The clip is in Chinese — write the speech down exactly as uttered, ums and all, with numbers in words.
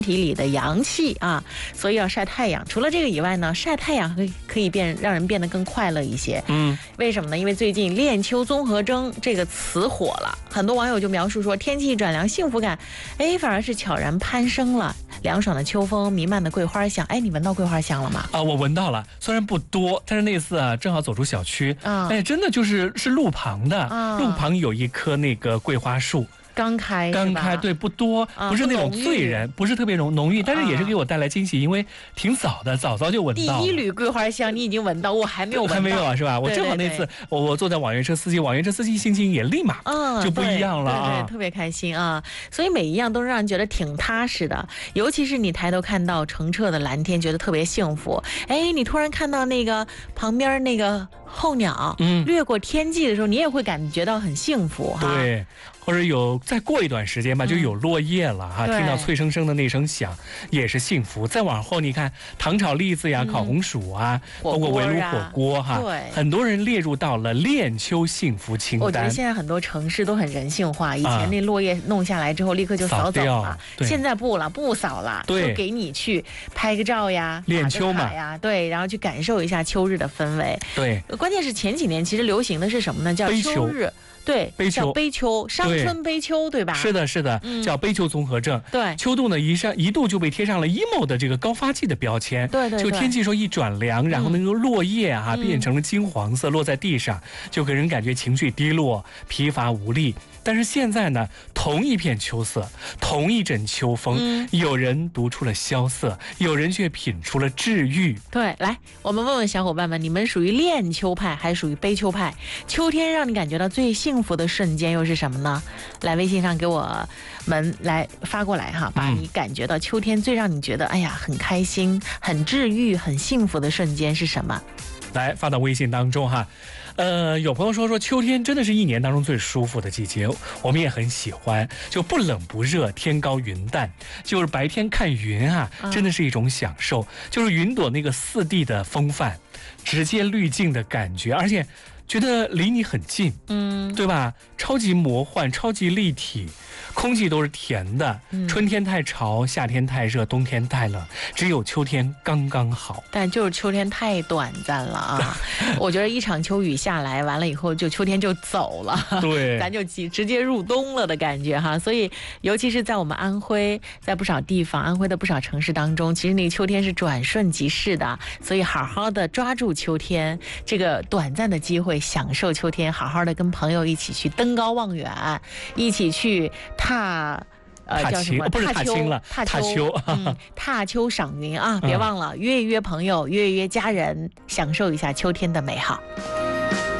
体里的阳气啊，所以要晒太阳。除了这个以外呢，晒太阳可以可以变让人变得更快乐一些。 嗯， 为什么呢？因为最近恋秋综合征这个词火了，很多网友就描述说，天气转凉，幸福感，哎，反而是悄然攀升了。凉爽的秋风，弥漫的桂花香。哎，你闻到桂花香了吗？ 啊，我闻到了，虽然不多，但是那次啊，正好走出小区， 啊， 哎，真的就是是路旁的， 啊， 路旁有一棵那个桂花树。 刚开， 刚开，对，不多， 啊、 不是那种醉人，不, 不是特别浓浓郁，但是也是给我带来惊喜，啊、因为挺早的，早早就闻到。 第一缕桂花香你已经闻到，我还没有闻到， 还没有啊，是吧？我正好那次，我我坐在网约车司机，网约车司机心情也立马就不一样了啊， 对 对, 对，特别开心啊！所以每一样都让人觉得挺踏实的，尤其是你抬头看到澄澈的蓝天，觉得特别幸福。哎，你突然看到那个旁边那个候鸟，嗯，掠过天际的时候，你也会感觉到很幸福哈。 对。或者有再过一段时间吧，就有落叶了哈、嗯，听到脆生生的那声响，也是幸福。再往后，你看糖炒栗子呀、嗯、烤红薯啊，包括围炉火锅哈， 对， 很多人列入到了恋秋幸福清单。 我觉得现在很多城市都很人性化，以前那落叶弄下来之后立刻就扫走了，现在不了，不扫了，就给你去拍个照呀、 恋秋嘛呀，对，然后去感受一下秋日的氛围。 对， 关键是前几年其实流行的是什么呢？叫秋日。对， 悲秋， 叫悲秋，伤春悲秋，对吧？ 是的，是的，嗯、叫悲秋综合症。 对， 秋度呢一上一度就被贴上了 emo 的这个高发季的标签。 对对对， 就天气说一转凉，然后那个落叶啊、嗯、变成了金黄色，落在地上，就给人感觉情绪低落、疲乏无力。但是现在呢，同一片秋色，同一阵秋风，嗯、有人读出了萧瑟，有人却品出了治愈。 对，来，我们问问小伙伴们，你们属于恋秋派还是属于悲秋派？秋天让你感觉到最幸福的瞬间又是什么呢？来，微信上给我们来发过来哈，把你感觉到秋天最让你觉得哎呀很开心、很治愈、很幸福的瞬间是什么？ 来发到微信当中哈。呃，有朋友说说秋天真的是一年当中最舒服的季节，我们也很喜欢，就不冷不热，天高云淡，就是白天看云啊，真的是一种享受，嗯、就是云朵那个四季的风范，直接滤镜的感觉，而且觉得离你很近，嗯，对吧？超级魔幻，超级立体。空气都是甜的，春天太潮，夏天太热，冬天太冷，只有秋天刚刚好。 但就是秋天太短暂了啊！我觉得一场秋雨下来，完了以后就秋天就走了， 对， 咱就直接入冬了的感觉哈。所以，尤其是在我们安徽，在不少地方，安徽的不少城市当中，其实那个秋天是转瞬即逝的。所以，好好的抓住秋天这个短暂的机会，享受秋天，好好的跟朋友一起去登高望远，一起去。踏呃叫什么？ 不是踏青了， 踏秋，踏秋， 嗯，踏秋赏云啊！别忘了约一约朋友，约一约家人，享受一下秋天的美好。